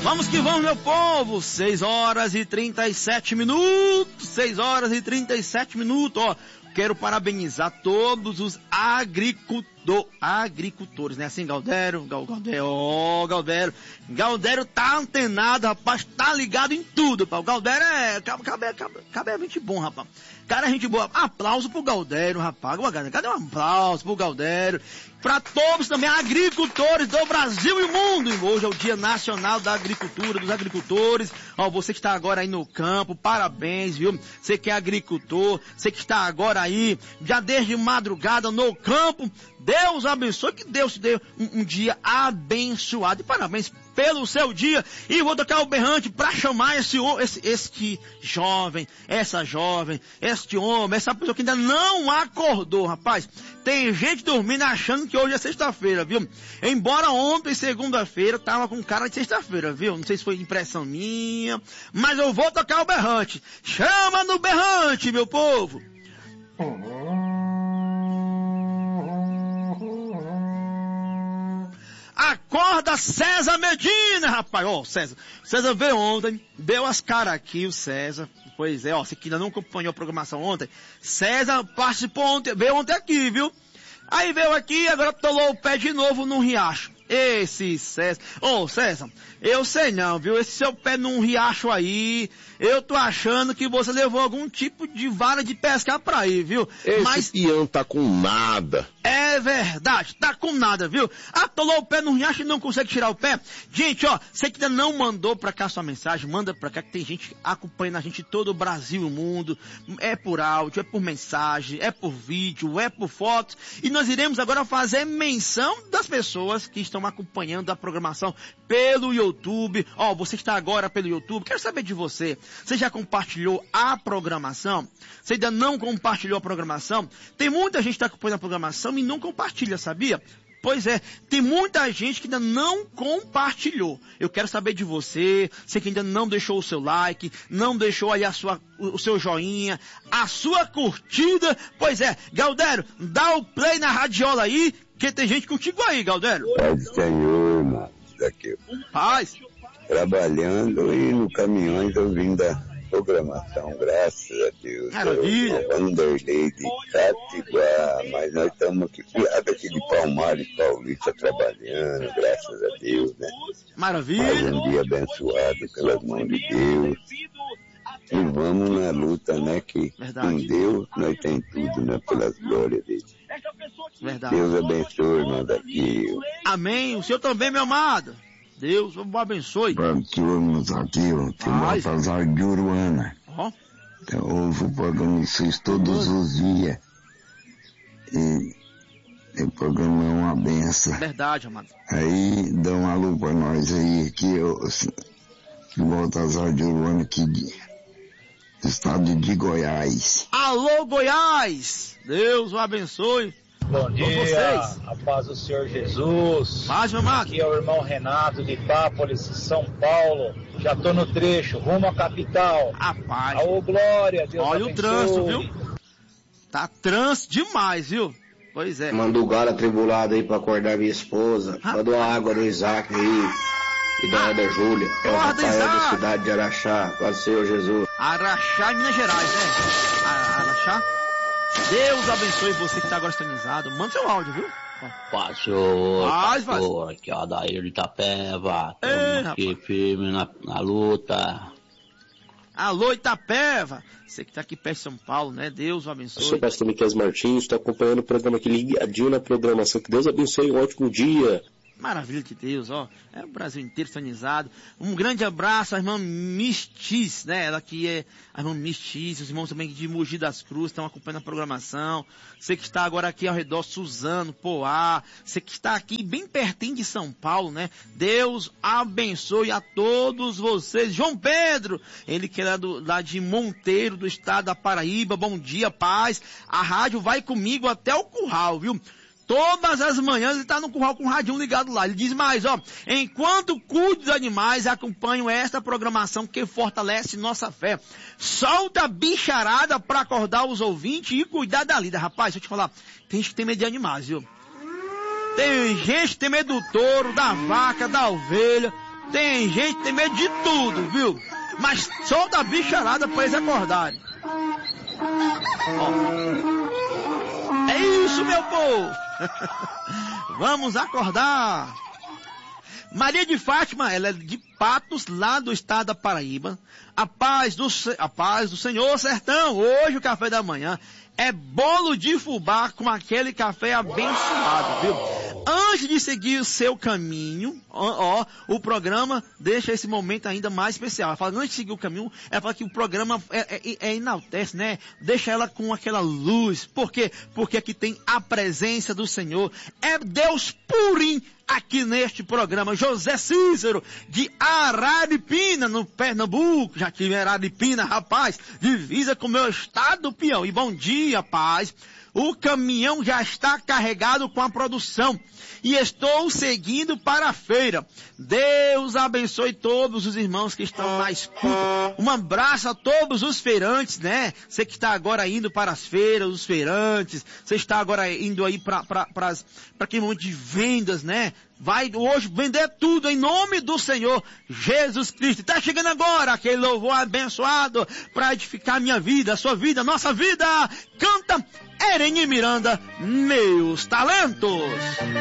Vamos que vamos, meu povo. 6 horas e 37 minutos. 6 horas e 37 minutos. Ó, quero parabenizar todos os agricultores, né? Assim, Galdério tá antenado, rapaz, tá ligado em tudo, rapaz. O Galdério cabe é gente bom, rapaz. Cara, é gente boa. Aplauso pro Galdério, rapaz. Cadê um aplauso pro Galdério? Pra todos também, agricultores do Brasil e mundo. Hoje é o Dia Nacional da Agricultura, dos agricultores. Ó, você que está agora aí no campo, parabéns, viu? Você que é agricultor, você que está agora aí, já desde madrugada no campo. Deus abençoe, que Deus te dê um dia abençoado. E parabéns pelo seu dia. E vou tocar o berrante para chamar este jovem, essa jovem, este homem, essa pessoa que ainda não acordou, rapaz. Tem gente dormindo achando que hoje é sexta-feira, viu? Embora ontem, segunda-feira, tava com cara de sexta-feira, viu? Não sei se foi impressão minha, mas eu vou tocar o berrante. Chama no berrante, meu povo! Acorda, César Medina, rapaz. Ó, César veio ontem, deu as caras aqui, o César. Pois é, ó, você que ainda não acompanhou a programação ontem, César participou ontem, veio ontem aqui, viu? Aí veio aqui, agora tolou o pé de novo num riacho. Esse César. Ô, César, eu sei não, viu? Esse seu pé num riacho aí, eu tô achando que você levou algum tipo de vara de pescar pra aí, viu? Esse peão tá com nada. É verdade, tá com nada, viu? Atolou o pé no riacho e não consegue tirar o pé. Gente, ó, você que ainda não mandou pra cá sua mensagem, manda pra cá que tem gente acompanhando a gente todo o Brasil e o mundo. É por áudio, é por mensagem, é por vídeo, é por fotos. E nós iremos agora fazer menção das pessoas que estão acompanhando a programação pelo YouTube. Ó, você que está agora pelo YouTube, quero saber de você. Você já compartilhou a programação? Você ainda não compartilhou a programação? Tem muita gente que está acompanhando a programação e não compartilha, sabia? Pois é, tem muita gente que ainda não compartilhou. Eu quero saber de você, você que ainda não deixou o seu like, não deixou aí o seu joinha, a sua curtida. Pois é, Galdério, dá o play na radiola aí, que tem gente contigo aí, Galdério. Paz do Senhor, irmão. Daqui. Paz. Trabalhando e no caminhão ouvindo a programação, graças a Deus. Maravilha. Vanderlei de Catiguá, mas nós estamos aqui, cuidado aqui de Palmares Paulista, trabalhando, graças a Deus, né? Maravilha. Mais um dia abençoado pelas mãos de Deus. E vamos na luta, né? Que com Deus nós temos tudo, né? Pelas glórias dele. Verdade. Deus abençoe, irmão daqui. Amém. O senhor também, meu amado. Deus o abençoe. Vamos aqui, ó. Tem Baltazar de Uruana. Ó. Eu ouço o programa de vocês todos os dias. E o programa é uma benção. Verdade, amado. Aí, dá um alô pra nós aí, que o Baltazar de Uruana aqui do estado de Goiás. Alô, Goiás! Deus o abençoe. Bom dia, a paz do Senhor Jesus. Paz, meu amado. Aqui é o irmão Renato de Itápolis, São Paulo. Já tô no trecho, rumo à capital. Rapaz. Alô, Glória, Deus olha abençoe. O trânsito, viu? Tá trânsito demais, viu? Pois é. Manda o galo atribulado aí pra acordar minha esposa. Manda uma água do Isaac aí. E da Ana Júlia. É o Rafael da cidade de Araxá. Paz do Senhor Jesus. Araxá, Minas Gerais, né? Araxá. Deus abençoe você que está agora sintonizado. Manda seu áudio, viu? Pastor, aqui é o Adair de Itapeva. Estamos aqui firme na luta. Alô, Itapeva. Você que está aqui perto de São Paulo, né? Deus o abençoe. Eu sou o pastor Miquel Martins, estou acompanhando o programa aqui ligadinho na programação. Que Deus abençoe, um ótimo dia. Maravilha de Deus, ó. É o Brasil inteiro sintonizado. Um grande abraço à irmã Mistis, né? Ela que é a irmã Mistis, os irmãos também de Mogi das Cruzes estão acompanhando a programação. Você que está agora aqui ao redor, Suzano, Poá. Você que está aqui bem pertinho de São Paulo, né? Deus abençoe a todos vocês. João Pedro, ele que é lá de Monteiro, do estado da Paraíba. Bom dia, paz. A rádio vai comigo até o curral, viu? Todas as manhãs ele está no curral com o radinho ligado lá. Ele diz mais, ó, enquanto cuido dos animais, acompanho esta programação que fortalece nossa fé. Solta a bicharada para acordar os ouvintes e cuidar da lida. Rapaz, deixa eu te falar, tem gente que tem medo de animais, viu? Tem gente que tem medo do touro, da vaca, da ovelha. Tem gente que tem medo de tudo, viu? Mas só da bicharada pra eles acordarem. Ó. É isso, meu povo. Vamos acordar. Maria de Fátima, ela é de Patos, lá do estado da Paraíba. A paz do Senhor, sertão. Hoje o café da manhã é bolo de fubá com aquele café abençoado, viu? Antes de seguir o seu caminho, o programa deixa esse momento ainda mais especial. Ela fala, antes de seguir o caminho, ela fala que o programa enaltece, né? Deixa ela com aquela luz. Por quê? Porque aqui tem a presença do Senhor. É Deus purinho aqui neste programa. José Cícero, de Araripina, no Pernambuco. Já tive Araripina, rapaz, divisa com o meu estado do Piauí. Bom dia, paz. O caminhão já está carregado com a produção e estou seguindo para a feira. Deus abençoe todos os irmãos que estão na escuta. Um abraço a todos os feirantes, né? Você que está agora indo para as feiras, os feirantes. Você está agora indo aí para aquele momento de vendas, né? Vai hoje vender tudo em nome do Senhor Jesus Cristo. Está chegando agora aquele louvor abençoado para edificar minha vida, a sua vida, a nossa vida. Canta Ereni Miranda, Meus Talentos.